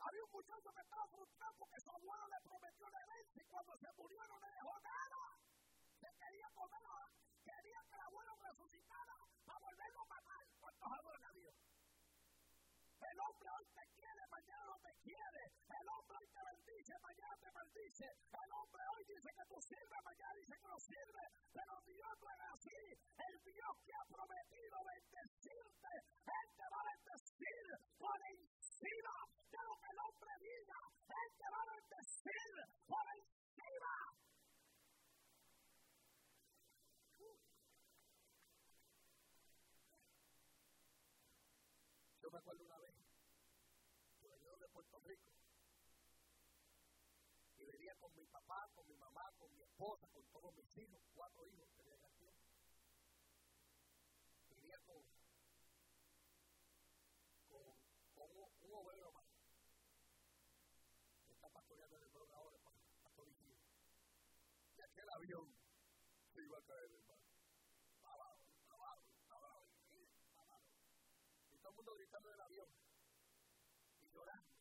Había un muchacho que estaba frustrado porque su abuelo le prometió la herencia y cuando se murió no le dejó nada. Se quería comer, quería que el abuelo resucitara para volverlo a matar. ¿Cuántos adoran a Dios? El hombre hoy te quiere, mañana no te quiere. El hombre hoy te bendice, mañana te maldice. El hombre hoy dice que tú sirves, mañana dice que no sirve. Pero Dios no es así. El Dios que ha prometido bendecirte, Él te va a bendecir por encima de lo que el hombre diga. Él te va a bendecir por encima. Yo me acuerdo una vez, yo venía de Puerto Rico y venía con mi papá, con mi mamá, con mi esposa, con todos mis hijos, 4 hijos que tenía aquí. Venía con un obrero más que está pastoreando en el pueblo ahora, pastor Isidro. Y aquel avión se iba a caer, hermano. Abajo. Y todo el mundo gritando en el avión y llorando.